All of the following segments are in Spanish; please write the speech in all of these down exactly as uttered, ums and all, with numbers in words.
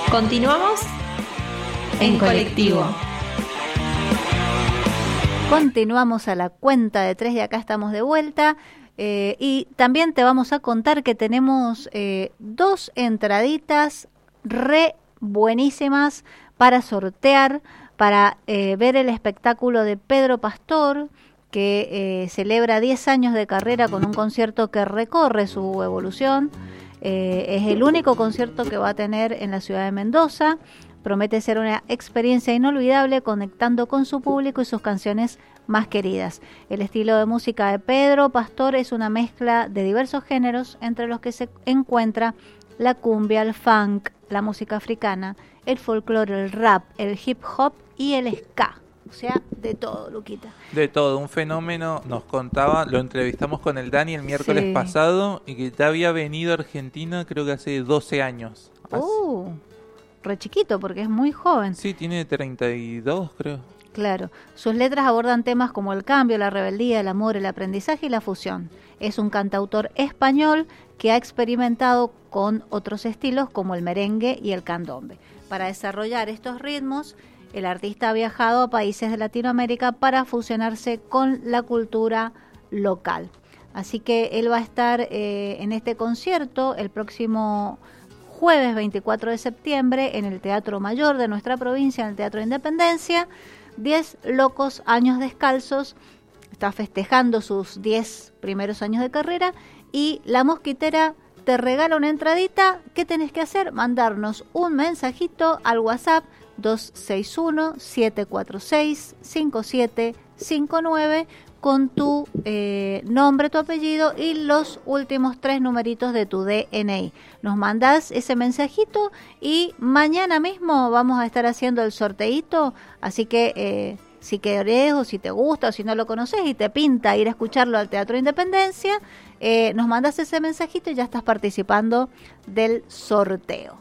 Continuamos en colectivo. Continuamos a la cuenta de tres y acá estamos de vuelta. Eh, y también te vamos a contar que tenemos eh, dos entraditas re buenísimas para sortear, para eh, ver el espectáculo de Pedro Pastor, que eh, celebra diez años de carrera con un concierto que recorre su evolución. Eh, es el único concierto que va a tener en la ciudad de Mendoza. Promete ser una experiencia inolvidable, conectando con su público y sus canciones más queridas. El estilo de música de Pedro Pastor es una mezcla de diversos géneros, entre los que se encuentra la cumbia, el funk, la música africana, el folclore, el rap, el hip hop y el ska. O sea, de todo, Luquita. De todo, un fenómeno, nos contaba, lo entrevistamos con el Dani el miércoles Sí. pasado, y que ya había venido a Argentina creo que hace doce años. Uh, re chiquito porque es muy joven. Sí, tiene treinta y dos creo. Claro, sus letras abordan temas como el cambio, la rebeldía, el amor, el aprendizaje y la fusión. Es un cantautor español que ha experimentado con otros estilos como el merengue y el candombe. Para desarrollar estos ritmos, el artista ha viajado a países de Latinoamérica para fusionarse con la cultura local. Así que él va a estar eh, en este concierto el próximo jueves veinticuatro de septiembre en el Teatro Mayor de nuestra provincia, en el Teatro Independencia. diez locos años descalzos, está festejando sus diez primeros años de carrera y La Mosquitera te regala una entradita. ¿Qué tenés que hacer? Mandarnos un mensajito al WhatsApp dos seis uno, siete cuatro seis, cinco siete cinco nueve con tu eh, nombre, tu apellido y los últimos tres numeritos de tu D N I. Nos mandás ese mensajito y mañana mismo vamos a estar haciendo el sorteíto, así que eh, si querés o si te gusta o si no lo conoces y te pinta ir a escucharlo al Teatro Independencia, eh, nos mandás ese mensajito y ya estás participando del sorteo.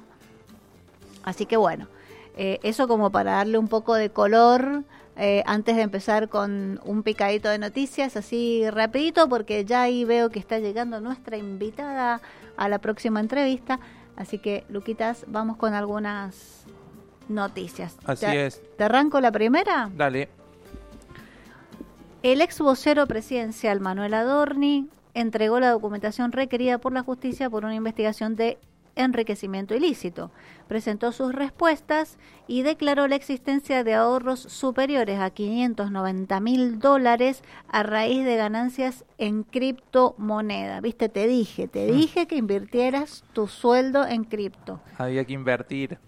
Así que bueno, eh, eso como para darle un poco de color eh, antes de empezar con un picadito de noticias así rapidito, porque ya ahí veo que está llegando nuestra invitada a la próxima entrevista. Así que, Luquitas, vamos con algunas noticias. Así ¿Te, es. ¿Te arranco la primera? Dale. El ex vocero presidencial Manuel Adorni entregó la documentación requerida por la justicia por una investigación de enriquecimiento ilícito. Presentó sus respuestas y declaró la existencia de ahorros superiores a quinientos noventa mil dólares a raíz de ganancias en criptomoneda. Viste, te dije, te dije que invirtieras tu sueldo en cripto. Había que invertir.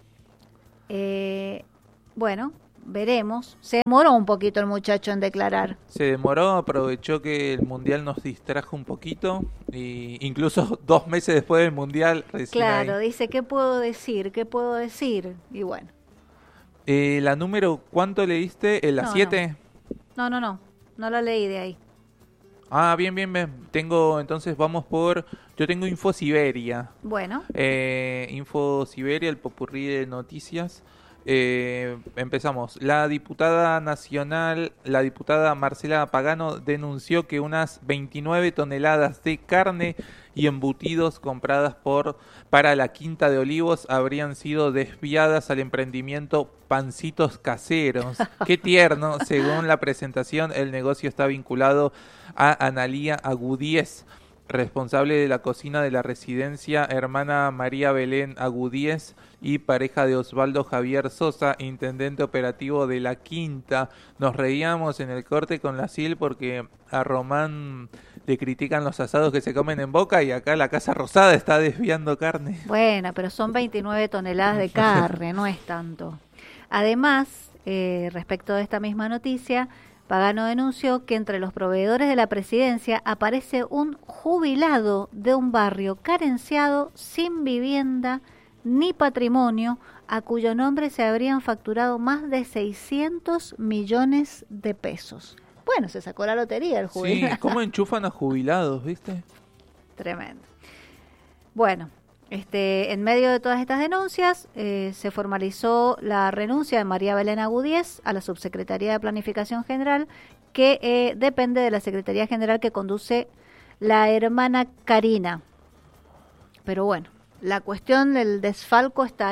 Eh, bueno, veremos. Se demoró un poquito el muchacho en declarar. Se demoró, aprovechó que el Mundial nos distrajo un poquito, y incluso dos meses después del Mundial recién Claro, ahí. dice, ¿qué puedo decir? ¿Qué puedo decir? Y bueno. Eh, la número, ¿cuánto le diste? ¿En la No, siete? No, no, no. No lo leí de ahí. Ah, bien, bien, bien. Tengo, entonces vamos por... Yo tengo Info Siberia. Bueno. Eh, Info Siberia, el popurrí de noticias. Eh, empezamos. La diputada nacional, la diputada Marcela Pagano denunció que unas veintinueve toneladas de carne y embutidos compradas por para la Quinta de Olivos habrían sido desviadas al emprendimiento Pancitos Caseros. Qué tierno. Según la presentación, el negocio está vinculado a Analía Agudíez, responsable de la cocina de la residencia hermana María Belén Agudíez y pareja de Osvaldo Javier Sosa, intendente operativo de la Quinta. Nos reíamos en el corte con la C I L porque a Román le critican los asados que se comen en Boca y acá la Casa Rosada está desviando carne. Bueno, pero son veintinueve toneladas de carne, no es tanto. Además, eh, respecto de esta misma noticia, Pagano denunció que entre los proveedores de la presidencia aparece un jubilado de un barrio carenciado, sin vivienda ni patrimonio, a cuyo nombre se habrían facturado más de seiscientos millones de pesos. Bueno, se sacó la lotería el jubilado. Sí, ¿cómo enchufan a jubilados, viste? Tremendo. Bueno, este, en medio de todas estas denuncias, eh, se formalizó la renuncia de María Belén Agudíez a la Subsecretaría de Planificación General, que eh, depende de la Secretaría General que conduce la hermana Karina. Pero bueno, la cuestión del desfalco está ahí.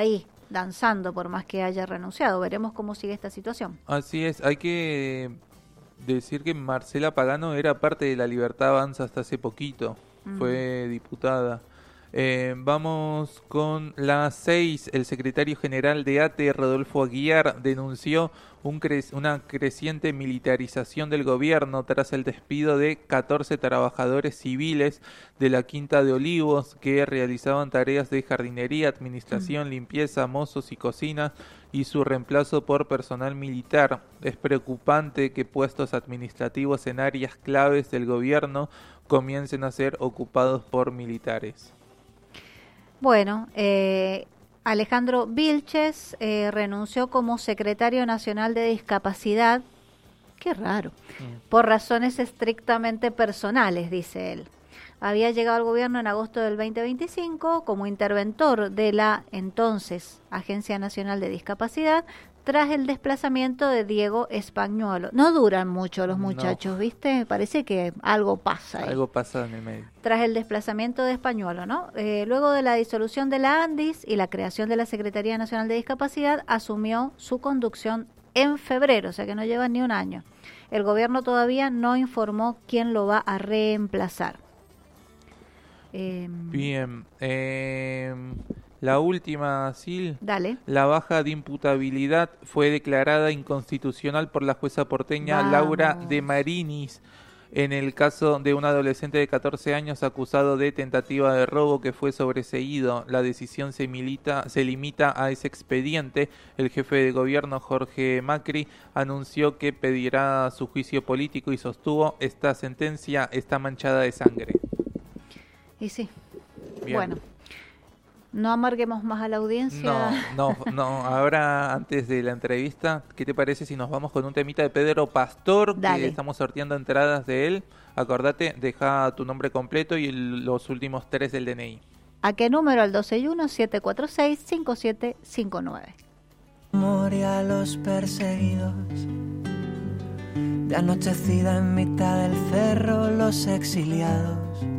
danzando por más que haya renunciado. Veremos cómo sigue esta situación. Así es, hay que decir que Marcela Pagano era parte de la Libertad Avanza hasta hace poquito, mm. fue diputada. Eh, vamos con las seis. El secretario general de A T E, Rodolfo Aguiar, denunció un cre- una creciente militarización del gobierno tras el despido de catorce trabajadores civiles de la Quinta de Olivos que realizaban tareas de jardinería, administración, mm. limpieza, mozos y cocina, y su reemplazo por personal militar. Es preocupante que puestos administrativos en áreas claves del gobierno comiencen a ser ocupados por militares. Bueno, eh, Alejandro Vilches eh, renunció como secretario nacional de discapacidad, qué raro, mm. por razones estrictamente personales, dice él. Había llegado al gobierno en agosto del veinte veinticinco como interventor de la entonces Agencia Nacional de Discapacidad tras el desplazamiento de Diego Espagnuolo. No duran mucho los muchachos, no. ¿Viste? Parece que algo pasa ahí. Algo pasa en el medio. Tras el desplazamiento de Espagnuolo, ¿no? Eh, luego de la disolución de la ANDIS y la creación de la Secretaría Nacional de Discapacidad, asumió su conducción en febrero, o sea que no lleva ni un año. El gobierno todavía no informó quién lo va a reemplazar. Eh, Bien. Eh... La última, Sil, Dale. La baja de imputabilidad fue declarada inconstitucional por la jueza porteña Vamos. Laura de Marinis en el caso de un adolescente de catorce años acusado de tentativa de robo que fue sobreseído. La decisión se, milita, se limita a ese expediente. El jefe de gobierno, Jorge Macri, anunció que pedirá su juicio político y sostuvo: esta sentencia está manchada de sangre. Y sí, Bien. Bueno. No amarguemos más a la audiencia. No, no, no. Ahora, antes de la entrevista, ¿qué te parece si nos vamos con un temita de Pedro Pastor? Dale. Que estamos sorteando entradas de él. Acordate, deja tu nombre completo y el, los últimos tres del D N I. ¿A qué número? Al dos seis uno, siete cuatro seis, cinco siete cinco nueve. Moría a los perseguidos, de anochecida en mitad del cerro los exiliados.